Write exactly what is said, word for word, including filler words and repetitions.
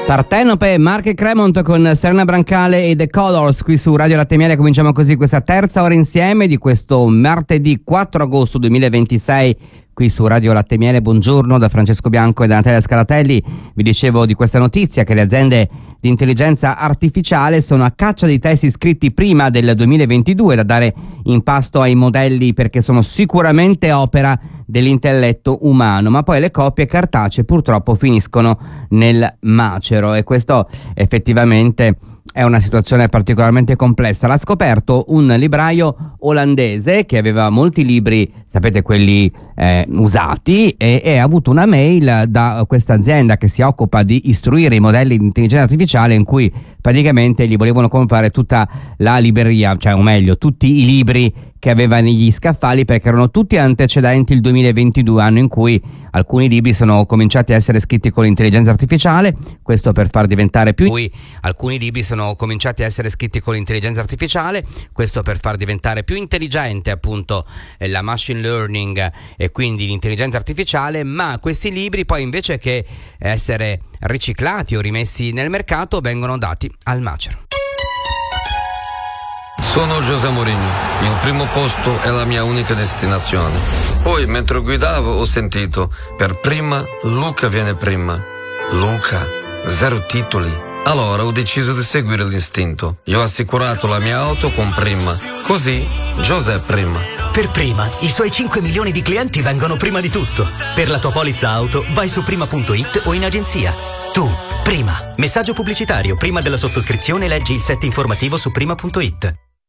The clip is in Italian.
Partenope, Mark e Cremont con Serena Brancale e The Colors qui su Radio Latte Miele. Cominciamo così questa terza ora insieme di questo martedì quattro agosto duemilaventisei qui su Radio Latte Miele. Buongiorno da Francesco Bianco e da Natalia Scaratelli. Vi dicevo di questa notizia che le aziende di intelligenza artificiale sono a caccia di testi scritti prima del duemilaventidue da dare in pasto ai modelli, perché sono sicuramente opera dell'intelletto umano, ma poi le copie cartacee purtroppo finiscono nel macero, e questo effettivamente è una situazione particolarmente complessa. L'ha scoperto un libraio olandese che aveva molti libri, sapete, quelli eh, usati, e, e ha avuto una mail da questa azienda che si occupa di istruire i modelli di intelligenza artificiale, in cui praticamente gli volevano comprare tutta la libreria, cioè o meglio tutti i libri che aveva negli scaffali, perché erano tutti antecedenti il duemilaventidue, anno in cui alcuni libri sono cominciati a essere scritti con l'intelligenza artificiale, questo per far diventare più cui alcuni libri sono cominciati a essere scritti con l'intelligenza artificiale, questo per far diventare più intelligente appunto la machine learning e quindi l'intelligenza artificiale, ma questi libri poi invece che essere riciclati o rimessi nel mercato vengono dati al macero. Sono José Mourinho, il primo posto è la mia unica destinazione. Poi mentre guidavo ho sentito, per prima Luca viene prima. Luca, zero titoli. Allora ho deciso di seguire l'istinto. Io ho assicurato la mia auto con Prima. Così José prima. Per Prima, i suoi cinque milioni di clienti vengono prima di tutto. Per la tua polizza auto vai su prima punto it o in agenzia. Tu, Prima. Messaggio pubblicitario. Prima della sottoscrizione leggi il set informativo su prima punto it.